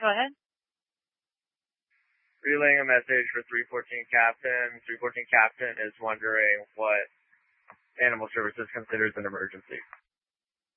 Go ahead. Relaying a message for 314 Captain. 314 Captain is wondering what Animal Services considers an emergency.